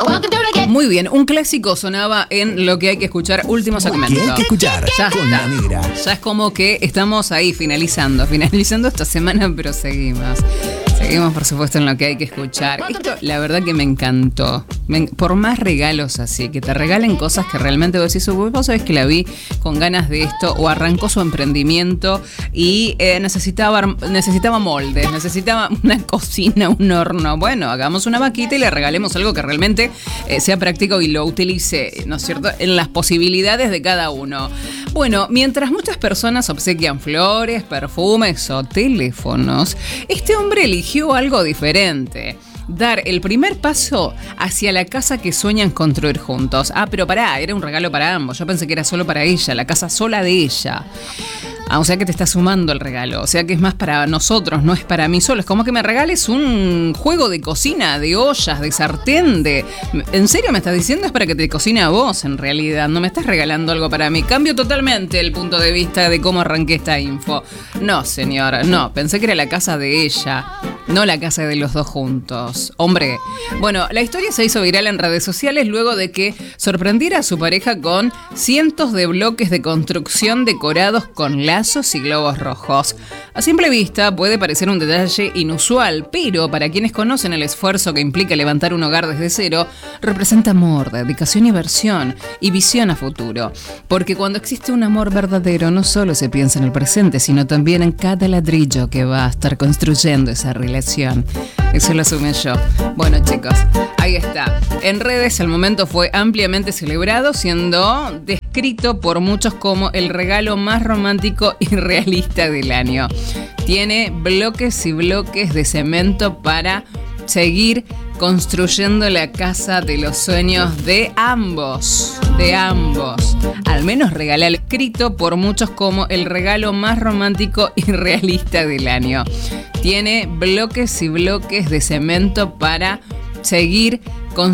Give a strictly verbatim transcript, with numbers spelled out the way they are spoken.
Muy bien, un clásico sonaba en Lo que hay que escuchar, último segmento. ¿Qué hay que escuchar? Ya Con está. la negra. Ya es como que estamos ahí finalizando, finalizando esta semana, pero seguimos. Seguimos, por supuesto, en Lo que hay que escuchar. Esto, la verdad que me encantó. Me, por más regalos así, que te regalen cosas que realmente vos decís, vos sabés que la vi con ganas de esto, o arrancó su emprendimiento y eh, necesitaba, necesitaba moldes, necesitaba una cocina, un horno. Bueno, hagamos una vaquita y le regalemos algo que realmente eh, sea práctico y lo utilice, ¿no es cierto?, en las posibilidades de cada uno. Bueno, mientras muchas personas obsequian flores, perfumes o teléfonos, este hombre eligió algo diferente. Dar el primer paso hacia la casa que sueñan construir juntos. Ah, pero pará, era un regalo para ambos. Yo pensé que era solo para ella, la casa sola de ella. Ah, o sea que te está sumando el regalo. O sea que es más para nosotros, no es para mí solo. Es como que me regales un juego de cocina, de ollas, de sartén, de... ¿En serio me estás diciendo? Es para que te cocine a vos, en realidad. No me estás regalando algo para mí. Cambio totalmente el punto de vista de cómo arranqué esta info. No, señora, no. Pensé que era la casa de ella, no la casa de los dos juntos. Hombre. Bueno, la historia se hizo viral en redes sociales luego de que sorprendiera a su pareja con cientos de bloques de construcción decorados con lazos y globos rojos. A simple vista puede parecer un detalle inusual, pero para quienes conocen el esfuerzo que implica levantar un hogar desde cero, representa amor, dedicación y versión y visión a futuro. Porque cuando existe un amor verdadero, no solo se piensa en el presente, sino también en cada ladrillo que va a estar construyendo esa relación. Eso lo asume yo. Bueno, chicos, ahí está. En redes el momento fue ampliamente celebrado, siendo descrito por muchos como el regalo más romántico y realista del año. Tiene bloques y bloques de cemento para seguir construyendo la casa de los sueños de ambos, de ambos. Al menos regalar, escrito por muchos como el regalo más romántico y realista del año. Tiene bloques y bloques de cemento para seguir construyendo